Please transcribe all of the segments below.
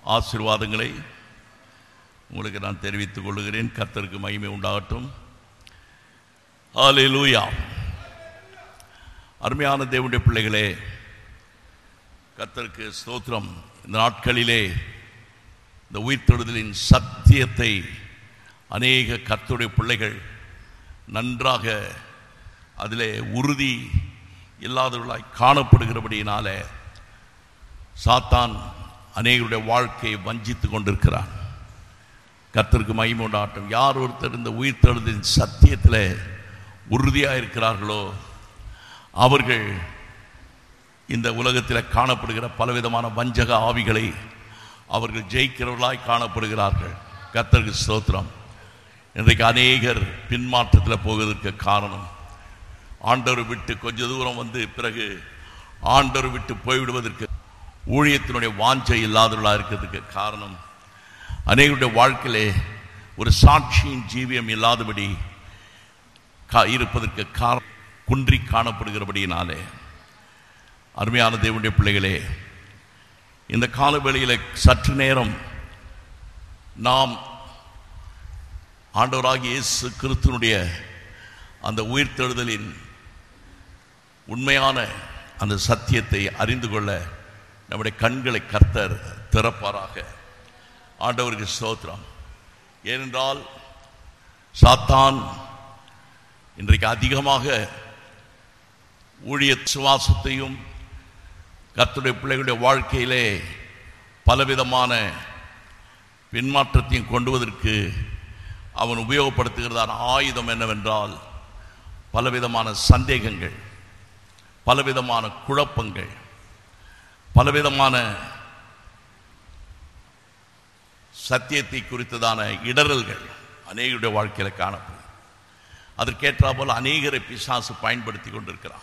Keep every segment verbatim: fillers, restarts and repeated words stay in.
ஆசீர்வாதங்களை உங்களுக்கு நான் தெரிவித்துக் கொள்கிறேன். கர்த்தருக்கு மகிமை உண்டாகட்டும். ஹல்லேலூயா. அருமையான தேவனுடைய பிள்ளைகளே, கர்த்தருக்கு ஸ்தோத்திரம். இந்த நாட்களிலே இந்த உயிர்த்தெழுதலின் சத்தியத்தை அநேக கர்த்தருடைய பிள்ளைகள் நன்றாக அதிலே உறுதி இல்லாதவர்களாய் காணப்படுகிறபடியினால சாத்தான் அநேகருடைய வாழ்க்கையை வஞ்சித்து கொண்டிருக்கிறான். கர்த்தருக்கு மகிமை உண்டாகட்டும். யார் ஒருத்தர் இந்த உயிர்த்தெழுதலின் சத்தியத்தில் உறுதியாக இருக்கிறார்களோ அவர்கள் இந்த உலகத்தில் காணப்படுகிற பலவிதமான வஞ்சக ஆவிகளை அவர்கள் ஜெயிக்கிறவர்களாய் காணப்படுகிறார்கள். கர்த்தருக்கு ஸ்தோத்திரம். இன்றைக்கு அநேகர் பின்மாற்றத்தில் போவதற்கு காரணம் ஆண்டவர் விட்டு கொஞ்ச தூரம் வந்து பிறகு ஆண்டவர் விட்டு போய்விடுவதற்கு ஊழியத்தினுடைய வாஞ்சை இல்லாதவர்களாக இருக்கிறதுக்கு காரணம் அநேகருடைய வாழ்க்கையிலே ஒரு சாட்சியின் ஜீவியம் இல்லாதபடி இருப்பதற்கு காரணம் குன்றி காணப்படுகிறபடியினாலே. அருமையான தேவனுடைய பிள்ளைகளே, இந்த காலவேளையில் சற்று நேரம் நாம் ஆண்டவராகிய இயேசு கிறிஸ்துவினுடைய அந்த உயிர்த்தெழுதலின் உண்மையான அந்த சத்தியத்தை அறிந்து கொள்ள நம்முடைய கண்களை கர்த்தர் திறப்பாராக. ஆண்டவருக்கு ஸ்தோத்திரம். ஏனென்றால் சாத்தான் இன்றைக்கு அதிகமாக ஊழிய சுவாசத்தையும் கர்த்தருடைய பிள்ளைகளுடைய வாழ்க்கையிலே பலவிதமான பின்மாற்றத்தையும் கொண்டுவதற்கு அவன் உபயோகப்படுத்துகிறதான ஆயுதம் என்னவென்றால் பலவிதமான சந்தேகங்கள், பலவிதமான குழப்பங்கள், பலவிதமான சத்தியத்தை குறித்ததான இடரல்கள் அநேகருடைய வாழ்க்கையில் காணப்படும். அதற்கேற்றால் அநேகரை பிசாசு பயன்படுத்தி கொண்டிருக்கிறான்.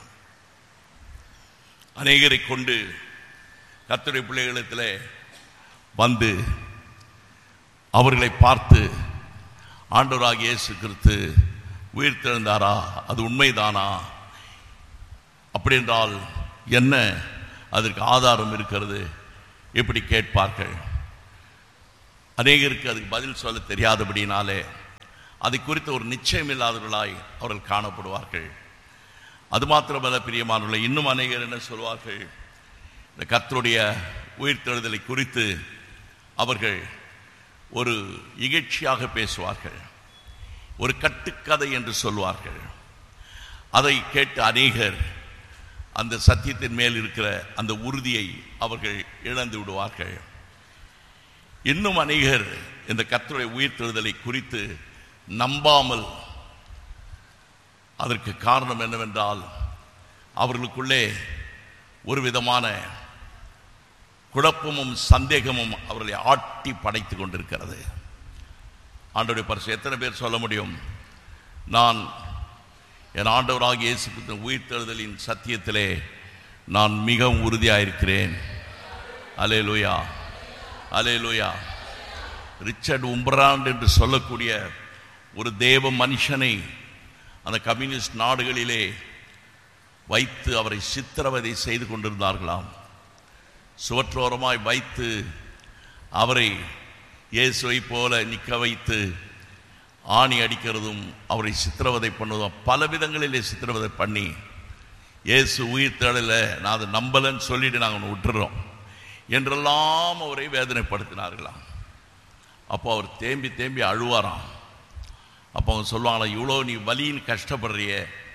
அநேகரை கொண்டு கர்த்தருடைய பிள்ளைகளிடத்தில் வந்து அவர்களை பார்த்து ஆண்டவராகிய இயேசு கிறிஸ்து உயிர்த்தெழுந்தாரா, அது உண்மைதானா, அப்படி என்றால் என்ன அதற்கு ஆதாரம் இருக்கிறது எப்படி கேட்பார்கள். அநேகருக்கு அதுக்கு பதில் சொல்ல தெரியாதபடினாலே அதை குறித்த ஒரு நிச்சயம் இல்லாதவர்களாய் அவர்கள் காணப்படுவார்கள். அது மாத்திரமல்ல பிரியமானவர்களே, இன்னும் அநேகர் என்ன சொல்வார்கள், இந்த கர்த்தருடைய உயிர்த்தெழுதலை குறித்து அவர்கள் ஒரு இகழ்ச்சியாக பேசுவார்கள், ஒரு கட்டுக்கதை என்று சொல்வார்கள். அதை கேட்டு அநேகர் அந்த சத்தியத்தின் மேல் இருக்கிற அந்த உறுதியை அவர்கள் இழந்து விடுவார்கள். இன்னும் அநேகர் இந்த கர்த்தருடைய உயிர்த்தெழுதலை குறித்து நம்பாமல், அதற்கு காரணம் என்னவென்றால் அவர்களுக்குள்ளே ஒரு விதமான குழப்பமும் சந்தேகமும் அவர்களை ஆட்டி படைத்து கொண்டிருக்கிறது. ஆண்டவருடைய பரிசு எத்தனை பேர் சொல்ல முடியும், நான் என் ஆண்டவராகிய இயேசு கிறிஸ்துவின் உயிர்த்தெழுதலின் சத்தியத்திலே நான் மிகவும் உறுதியாயிருக்கிறேன். அல்லேலூயா, அல்லேலூயா. ரிச்சர்ட் உம்பராண்ட் என்று சொல்லக்கூடிய ஒரு தேவ மனுஷனை அந்த கம்யூனிஸ்ட் நாடுகளிலே வைத்து அவரை சித்திரவதை செய்து கொண்டிருந்தார்களாம். சுவற்றோரமாய் வைத்து அவரை இயேசுவை போல நிற்க வைத்து ஆணி அடிக்கிறதும் அவரை சித்திரவதை பண்ணுவதும் பல விதங்களிலே சித்திரவதை பண்ணி இயேசு உயிர்த்தெழல நான் அதை நம்பலன்னு சொல்லிட்டு நாங்கள் விட்டுறோம் என்றெல்லாம் அவரை வேதனைப்படுத்தினார்களாம். அப்போ அவர் தேம்பி தேம்பி அழுவாராம். அப்போ அவங்க சொல்லுவாங்களா, இவ்வளோ நீ வலின்னு கஷ்டப்படுறிய,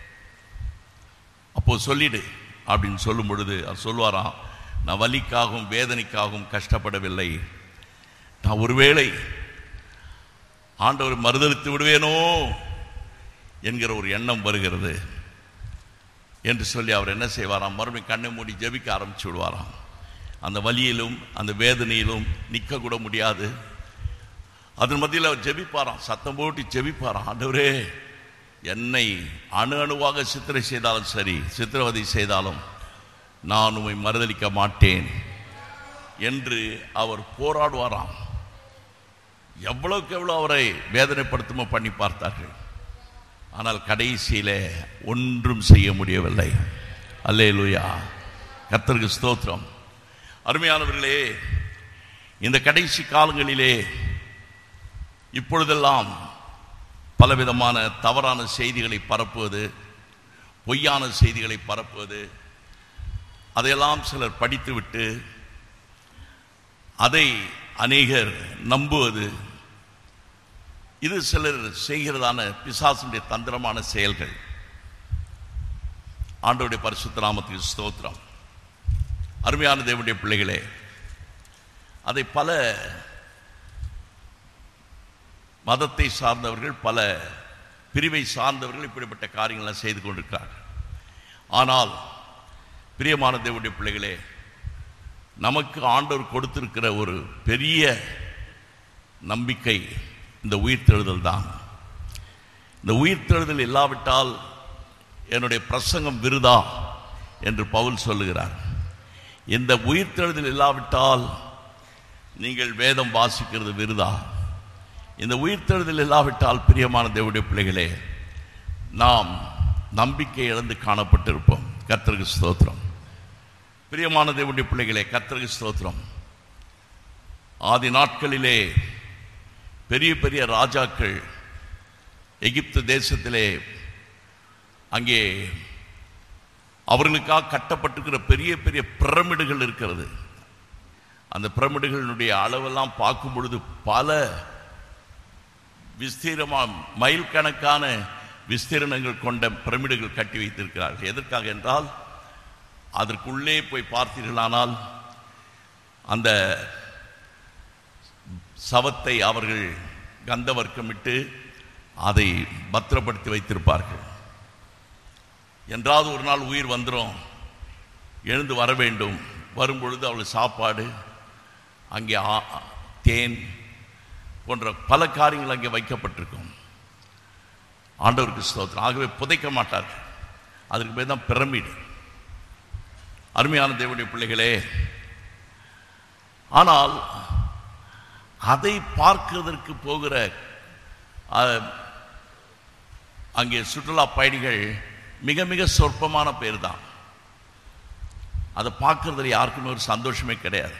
அப்போ சொல்லிடு அப்படின்னு சொல்லும் பொழுது அவர் சொல்லுவாராம், நான் வலிக்காகவும் வேதனைக்காகவும் கஷ்டப்படவில்லை, நான் ஒருவேளை ஆண்டவர் மறுதலித்து விடுவேனோ என்கிற ஒரு எண்ணம் வருகிறது என்று சொல்லி அவர் என்ன செய்வாராம், மறுபடியும் கண்ணை மூடி ஜெபிக்க ஆரம்பிச்சு விடுவாராம். அந்த வலியிலும் அந்த வேதனையிலும் நிற்க கூட முடியாது. அதன் மத்தியில் அவர் ஜெபிப்பாராம், சத்தம் போட்டு ஜெபிப்பாராம், ஆண்டவரே என்னை அணு அணுவாக சித்திரை செய்தாலும் சரி, சித்திரவதை செய்தாலும் நான் உம்மை மறுதலிக்க மாட்டேன் என்று அவர் போராடுவாராம். எவ்வளவுக்கு எவ்வளோ அவரை வேதனைப்படுத்துமோ பண்ணி பார்த்தார்கள். ஆனால் கடைசியில ஒன்றும் செய்ய முடியவில்லை. அல்லேலூயா, கர்த்தருக்கு ஸ்தோத்திரம். அருமையானவர்களே, இந்த கடைசி காலங்களிலே இப்பொழுதெல்லாம் பலவிதமான தவறான செய்திகளை பரப்புவது, பொய்யான செய்திகளை பரப்புவது, அதையெல்லாம் சிலர் படித்துவிட்டு அதை அநேகர் நம்புவது, இது சிலர் செய்கிறதான பிசாசுடைய தந்திரமான செயல்கள். ஆண்டவருடைய பரிசுத்த நாமத்துக்கு ஸ்தோத்திரம். அருமையான தேவனுடைய பிள்ளைகளே, அதை பல மதத்தை சார்ந்தவர்கள், பல பிரிவை சார்ந்தவர்கள் இப்படிப்பட்ட காரியங்கள்லாம் செய்து கொண்டிருக்கிறார்கள். ஆனால் பிரியமான தேவனுடைய பிள்ளைகளே, நமக்கு ஆண்டவர் கொடுத்திருக்கிற ஒரு பெரிய நம்பிக்கை இந்த உயிர்த்தெழுதல் தான். இந்த உயிர்த்தெழுதல் இல்லாவிட்டால் என்னுடைய பிரசங்கம் விருதா என்று பவுல் சொல்லுகிறார். இந்த உயிர்த்தெழுதல் இல்லாவிட்டால் நீங்கள் வேதம் வாசிக்கிறது விருதா. இந்த உயிர்த்தெழுதல் இல்லாவிட்டால் பிரியமான தேவனுடைய பிள்ளைகளே, நாம் நம்பிக்கை இழந்து காணப்பட்டிருப்போம். கர்த்தருக்கு ஸ்தோத்திரம். பிரியமான தேவனுடைய பிள்ளைகளே, கர்த்தருக்கு ஸ்தோத்திரம். ஆதி நாட்களிலே பெரிய பெரிய ராஜாக்கள் எகிப்து தேசத்திலே அங்கே அவர்களுக்காக கட்டப்பட்டிருக்கிற பெரிய பெரிய பிரமிடுகள் இருக்கிறது. அந்த பிரமிடுகளினுடைய அளவெல்லாம் பார்க்கும் பொழுது பல விஸ்தீரமான மைல் கணக்கான விஸ்தீரணங்கள் கொண்ட பிரமிடுகள் கட்டி வைத்திருக்கிறார்கள். எதற்காக என்றால், அதற்குள்ளே போய் பார்த்தீர்களானால் அந்த சவத்தை அவர்கள் கந்தவர்க்கமிட்டு அதை பத்திரப்படுத்தி வைத்திருப்பார்கள். என்றாவது ஒரு நாள் உயிர் வந்துடும், எழுந்து வர வேண்டும். வரும்பொழுது அவள் சாப்பாடு, அங்கே தேன் போன்ற பல காரியங்கள் அங்கே வைக்கப்பட்டிருக்கும். ஆண்டவருக்கு ஸ்தோத்திரம். ஆகவே புதைக்க மாட்டார்கள். அதற்கு பேர் தான் பிரமிடு. அருமையான தேவனுடைய பிள்ளைகளே, ஆனால் அதை பார்க்கிறதற்கு போகிற அங்கே சுற்றுலா பயணிகள் மிக மிக சொற்பமான பேர் தான். அதை பார்க்கறதுல யாருக்குமே ஒரு சந்தோஷமே கிடையாது.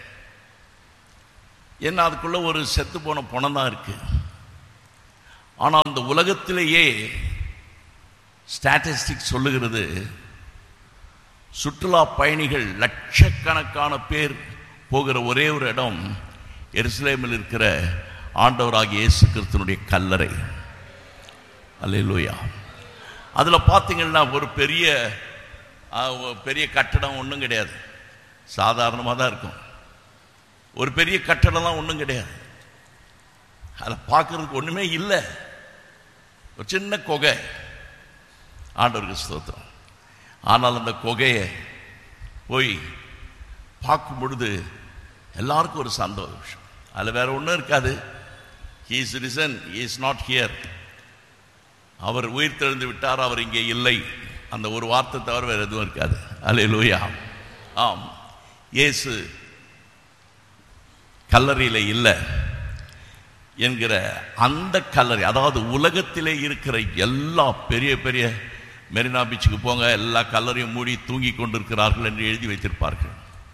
ஏன்னா அதுக்குள்ள ஒரு செத்து போன பணம் தான் இருக்கு. ஆனால் அந்த உலகத்திலேயே ஸ்டாட்டிஸ்டிக்ஸ் சொல்லுகிறது, சுற்றுலா பயணிகள் லட்சக்கணக்கான பேர் போகிற ஒரே ஒரு இடம் எருசலேமில் இருக்கிற ஆண்டவராகிய இயேசு கிறிஸ்துவினுடைய கல்லறை. அல்லேலூயா. அதில் பார்த்தீங்கன்னா ஒரு பெரிய பெரிய கட்டடம் ஒன்றும் கிடையாது, சாதாரணமாக தான் இருக்கும். ஒரு பெரிய கட்டடம்லாம் ஒன்றும் கிடையாது. அதை பார்க்கறதுக்கு ஒன்றுமே இல்லை. ஒரு சின்ன குகை. ஆண்டவருக்கு ஸ்தோத்திரம். ஆனால் அந்த குகையை போய் பார்க்கும் பொழுது எல்லாருக்கும் ஒரு சந்தோஷம். அதில் வேற ஒன்றும் இருக்காது. He is risen, he is not here. அவர் உயிர் தெழுந்து விட்டார், அவர் இங்கே இல்லை. அந்த ஒரு வார்த்தை தவிர வேறு எதுவும் இருக்காது. அல்லேலூயா. ஆம், இயேசு கல்லறையில் இல்லை என்கிற அந்த கல்லறை, அதாவது உலகத்திலே இருக்கிற எல்லா பெரிய பெரிய மெரினா பீச்சுக்கு போங்க, எல்லா கல்லறையும் மூடி தூங்கி கொண்டிருக்கிறார்கள் என்று எழுதி வைத்திருப்பார்கள்.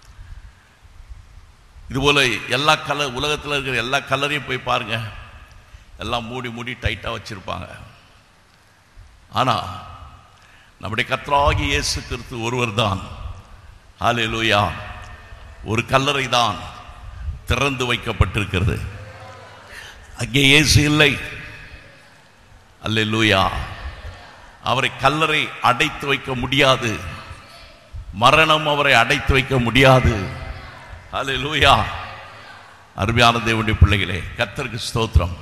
இதுபோல எல்லா கலர் உலகத்தில் இருக்கிற எல்லா கல்லறையும் போய் பாருங்க, எல்லாம் மூடி மூடி டைட்டாக வச்சிருப்பாங்க. ஆனால் நம்முடைய கர்த்தராகிய இயேசு கிறிஸ்து ஒருவர் தான். ஹல்லேலூயா. ஒரு கல்லறை தான் திறந்து வைக்கப்பட்டிருக்கிறது. அங்கே இயேசு இல்லை. அல்லேலூயா. அவரை கல்லறை அடைத்து வைக்க முடியாது. மரணம் அவரை அடைத்து வைக்க முடியாது. அல்லேலூயா. அருமையான தேவனுடைய பிள்ளைகளே, கர்த்தருக்கு ஸ்தோத்திரம்.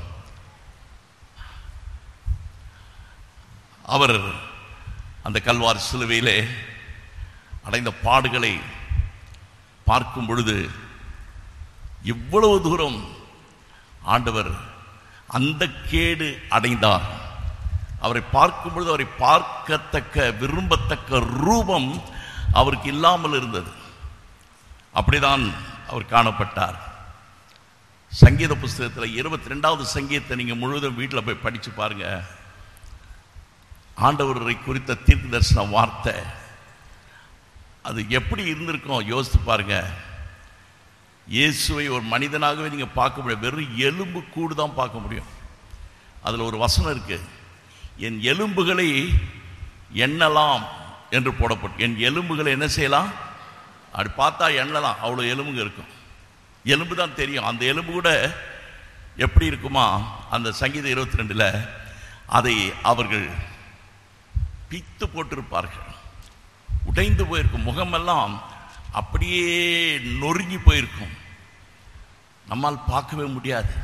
அவர் அந்த கல்வாரி சிலுவையிலே அடைந்த பாடுகளை பார்க்கும் பொழுது இவ்வளவு தூரம் ஆண்டவர் அந்த கேடு அடைந்தார். அவரை பார்க்கும் பொழுது அவரை பார்க்கத்தக்க விரும்பத்தக்க ரூபம் அவருக்கு இல்லாமல் இருந்தது. அப்படிதான் அவர் காணப்பட்டார். சங்கீத புஸ்தகத்தில் இருபத்தி ரெண்டாவது சங்கீதத்தை நீங்கள் முழுவதும் வீட்டில் போய் படித்து பாருங்க. ஆண்டவரை குறித்த தீர்க்க தரிசன வார்த்தை அது எப்படி இருந்திருக்கும் யோசித்து பாருங்க. இயேசுவை ஒரு மனிதனாகவே நீங்கள் பார்க்க முடியும், வெறும் எலும்பு கூடு தான் பார்க்க முடியும். அதில் ஒரு வசனம் இருக்கு, என் எலும்புகளை எண்ணலாம் என்று போடப்பட்டு, என் எலும்புகளை என்ன செய்யலாம், அப்படி பார்த்தா எண்ணலாம், அவ்வளோ எலும்புங்க இருக்கும். எலும்பு தான் தெரியும். அந்த எலும்பு கூட எப்படி இருக்குமா, அந்த சங்கீதம் இருபத்தி ரெண்டில் அதை அவர்கள் பித்து போட்டிருப்பார்கள், உடைந்து போயிருக்கும், முகமெல்லாம் அப்படியே நொறுங்கி போயிருக்கும், நம்மால் பார்க்கவே முடியாது.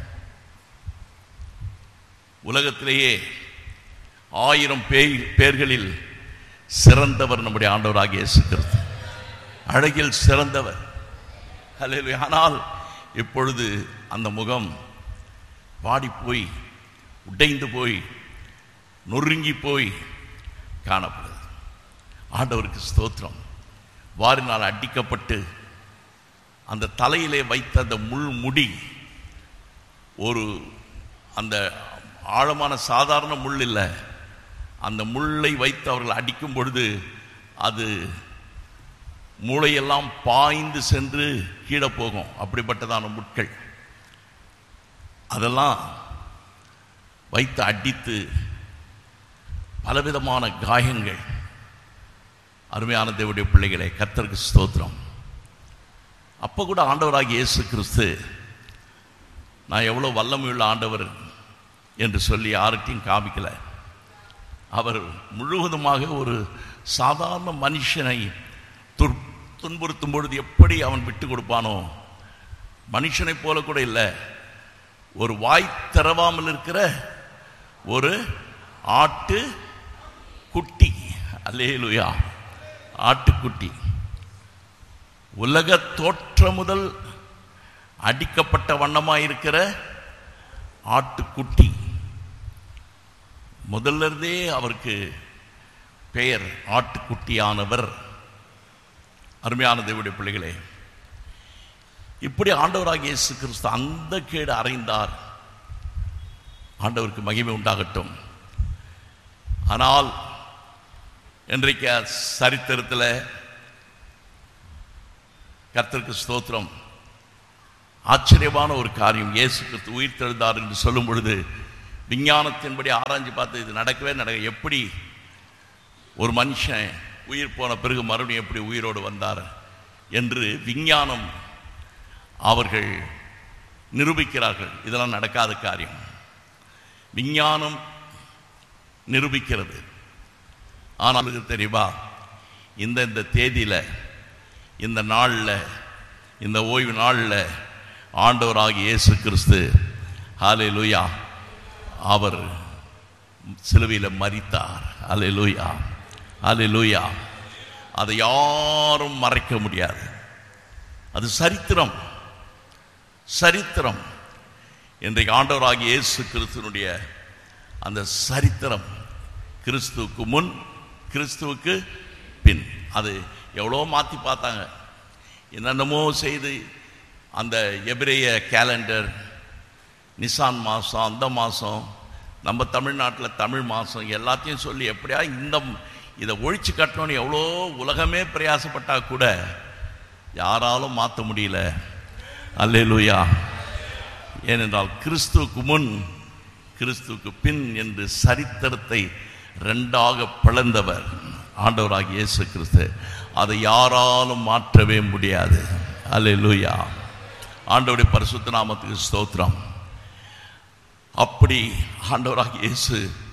உலகத்திலேயே ஆயிரம் பேய் பேர்களில் சிறந்தவர் நம்முடைய ஆண்டவராகிய இயேசு கிறிஸ்து, அழகில் சிறந்தவர். ஹல்லேலூயா. ஆனால் இப்பொழுது அந்த முகம் வாடி போய் உடைந்து போய் நொறுங்கி போய் காணப்படுது. ஆண்டவருக்கு ஸ்தோத்திரம். வாரினால் அடிக்கப்பட்டு அந்த தலையிலே வைத்த அந்த முள் முடி, ஒரு அந்த ஆழமான சாதாரண முள் இல்லை, அந்த முள்ளை வைத்து அவர்கள் அடிக்கும் பொழுது அது மூளையெல்லாம் பாய்ந்து சென்று கீழே போகும், அப்படிப்பட்டதான முட்கள். அதெல்லாம் வைத்து அடித்து பலவிதமான காயங்கள். அருமையான தேவனுடைய பிள்ளைகளே, கர்த்தருக்கு ஸ்தோத்திரம். அப்போ கூட ஆண்டவராகிய இயேசு கிறிஸ்து நான் எவ்வளோ வல்லமையுள்ள ஆண்டவர் என்று சொல்லி யார்கிட்டையும் காமிக்கலை. அவர் முழுவதுமாக ஒரு சாதாரண மனுஷனை துர் துன்புறுத்தும் பொழுது எப்படி அவன் விட்டு கொடுப்பானோ, மனுஷனை போல கூட இல்லை, ஒரு வாய் திறவாமல் இருக்கிற ஒரு ஆட்டு குட்டி. அல்லேலூயா. ஆட்டுக்குட்டி. உலக தோற்றம் முதல் அடிக்கப்பட்ட வண்ணமாயிருக்கிற ஆட்டுக்குட்டி. முதல்ல இருந்தே அவருக்கு பெயர் ஆட்டுக்குட்டியானவர். அருமையான தேவனுடைய பிள்ளைகளே, இப்படி ஆண்டவராகிய இயேசு கிறிஸ்து அந்த கேடு அறைந்தார். ஆண்டவருக்கு மகிமை உண்டாகட்டும். ஆனால் இன்றைக்கு சரித்திரத்தில் கர்த்தருக்கு ஸ்தோத்திரம், ஆச்சரியமான ஒரு காரியம். இயேசு கிறிஸ்து உயிர் தெழுந்தார் என்று சொல்லும் பொழுது விஞ்ஞானத்தின்படி ஆராய்ச்சி பார்த்து இது நடக்கவே நடக்க, எப்படி ஒரு மனுஷன் உயிர் போன பிறகு மறுபடியும் எப்படி உயிரோடு வந்தார் என்று விஞ்ஞானம் அவர்கள் நிரூபிக்கிறார்கள். இதெல்லாம் நடக்காத காரியம். விஞ்ஞானம் நிரூபிக்கிறது. ஆனால் தெரியுமா, இந்த இந்த தேதியில், இந்த நாளில், இந்த ஓய்வு நாளில் ஆண்டவராகிய இயேசு கிறிஸ்து ஹல்லேலூயா அவர் சிலுவையில் மரித்தார். ஹல்லேலூயா, ஹல்லேலூயா. அதை யாரும் மறைக்க முடியாது. அது சரித்திரம், சரித்திரம். இன்றைக்கு ஆண்டவராகிய இயேசு கிறிஸ்துனுடைய அந்த சரித்திரம், கிறிஸ்துவுக்கு முன், கிறிஸ்துவுக்கு பின். அது எவ்வளோ மாற்றி பார்த்தாங்க, என்னென்னமோ செய்து அந்த எபிரேய கேலண்டர், நிசான் மாதம், அந்த மாதம், நம்ம தமிழ்நாட்டில் தமிழ் மாதம், எல்லாத்தையும் சொல்லி எப்படியா இந்த இதை ஒழிச்சு கட்டணும்னு எவ்வளோ உலகமே பிரயாசப்பட்டால் கூட யாராலும் மாற்ற முடியல. அல்லேலூயா. ஏனென்றால் கிறிஸ்துவுக்கு முன், கிறிஸ்துவுக்கு பின் என்று சரித்திரத்தை ரெண்டாக பிளந்தவர் ஆண்டவராகிய இயேசு கிறிஸ்து. அதை யாராலும் மாற்றவே முடியாது. அல்லேலூயா. ஆண்டவருடைய பரிசுத்த நாமத்துக்கு ஸ்தோத்திரம். அப்படி ஆண்டவராகிய இயேசு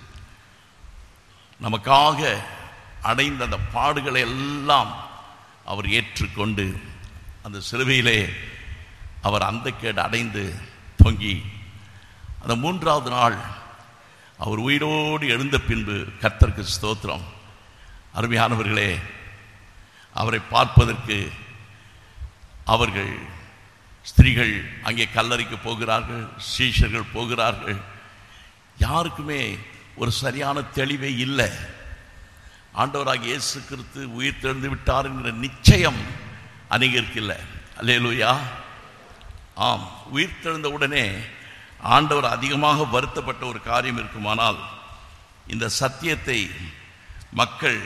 நமக்காக அடைந்த அந்த பாடுகளை எல்லாம் அவர் ஏற்றுக்கொண்டு அந்த சிலுவையிலே அவர் அந்த கேடு அடைந்து தொங்கி அந்த மூன்றாவது நாள் அவர் உயிரோடு எழுந்த பின்பு, கர்த்தருக்கு ஸ்தோத்திரம். அருமையானவர்களே, அவரை பார்ப்பதற்கு அவர்கள் ஸ்திரீகள் அங்கே கல்லறைக்கு போகிறார்கள், சீஷர்கள் போகிறார்கள். யாருக்குமே ஒரு சரியான தெளிவே இல்லை. ஆண்டவராகிய இயேசு கிறிஸ்து உயிர் தெழுந்து விட்டார் என்கிற நிச்சயம் அநேகருக்கு இல்லை. அல்லேலூயா. ஆம், உயிர் தெழுந்த உடனே ஆண்டவர் அதிகமாக வருத்தப்பட்ட ஒரு காரியம் இருக்குமானால், இந்த சத்தியத்தை மக்கள்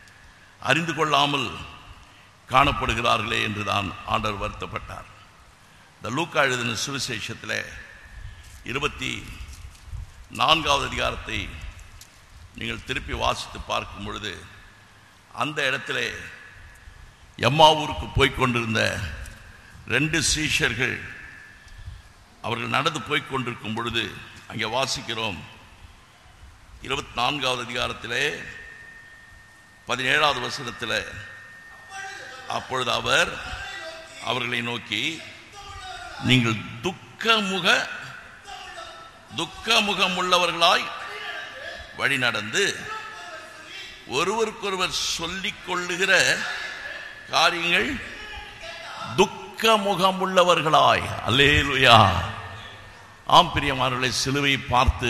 அறிந்து கொள்ளாமல் காணப்படுகிறார்களே என்றுதான் ஆண்டவர் வருத்தப்பட்டார். இந்த லூக்கா எழுதின சுவிசேஷத்தில் இருபத்தி நான்காவது அதிகாரத்தை நீங்கள் திருப்பி வாசித்து பார்க்கும் பொழுது அந்த இடத்துல எம்மாவூருக்கு போய்கொண்டிருந்த ரெண்டு சீஷர்கள் அவர்கள் நடந்து போய்கொண்டிருக்கும் பொழுது அங்கே வாசிக்கிறோம். இருபத்தி நான்காவது அதிகாரத்திலே பதினேழாவது வசனத்தில், அப்பொழுது அவர் அவர்களை நோக்கி, நீங்கள் துக்கமுக துக்கமுகம் உள்ளவர்களாய் வழி நடந்து ஒருவருக்கொருவர் சொல்லிக் கொள்ளுகிற காரியங்கள் துக்கமுகம் உள்ளவர்களாய். அல்லேலூயா. ஆம் பிரியமானவர்களே, சிலுவை பார்த்து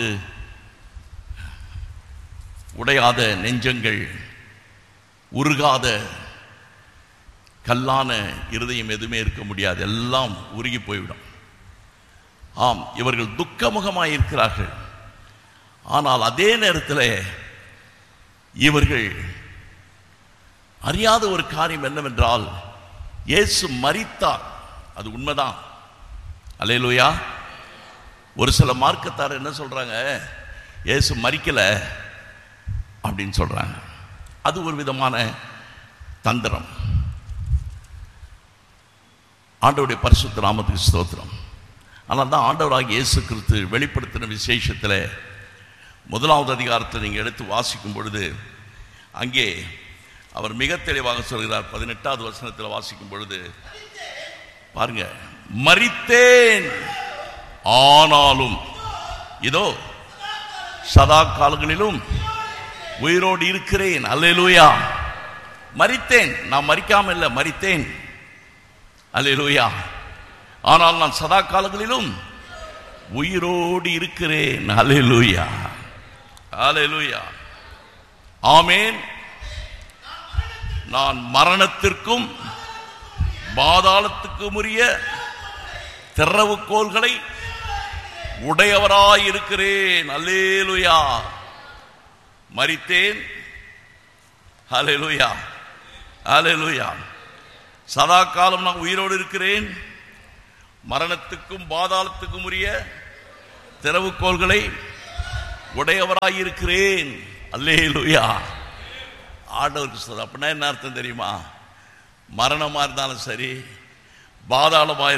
உடையாத நெஞ்சங்கள், உருகாத கல்லான இருதயம் எதுவுமே இருக்க முடியாது, எல்லாம் உருகி போய்விடும். ஆம், இவர்கள் துக்கமுகமாய் இருக்கிறார்கள். ஆனால் அதே நேரத்தில் இவர்கள் அறியாத ஒரு காரியம் என்னவென்றால், இயேசு மரித்தார், அது உண்மைதான். அல்லேலூயா. ஒரு சில மார்க்கத்தார் என்ன சொல்றாங்க, இயேசு மரிக்கல அப்படின்னு சொல்றாங்க. அது ஒரு விதமான தந்திரம். ஆண்டவருடைய பரிசுத்த நாமத்துக்கு ஸ்தோத்திரம். ஆனால் தான் ஆண்டவராகிய இயேசு கிறிஸ்து வெளிப்படுத்தின விசேஷத்தில் முதலாவது அதிகாரத்தை நீங்கள் எடுத்து வாசிக்கும் பொழுது அங்கே அவர் மிக தெளிவாக சொல்கிறார். பதினெட்டாவது வசனத்தில் வாசிக்கும் பொழுது பாருங்க, மரித்தேன் ஆனாலும் இதோ சதா காலங்களிலும் உயிரோடு இருக்கிறேன். அல்லேலூயா. மரித்தேன், நான் மரிக்காம இல்லை, மரித்தேன். அல்லேலூயா. ஆனால் நான் சதா காலங்களிலும் உயிரோடு இருக்கிறேன். அல்லேலூயா. அல்லேலூயா. ஆமென். நான் மரணத்திற்கும் பாதாளத்துக்கும் உரிய திறவுகோல்களை உடையவராயிருக்கிறேன். அல்லேலூயா. மரித்தேன். அல்லேலூயா. அல்லேலூயா. சதா காலம் நான் உயிரோடு இருக்கிறேன். மரணத்துக்கும் பாதாளத்துக்கும் உரிய திறவுகோல்களை உடையவராயிருக்கிறேன். அல்லேலூயா. ஆண்டவருக்கு சொல்ற அப்படின்னா என்ன அர்த்தம் தெரியுமா? மரணமா இருந்தாலும் சரி, பாதாளமா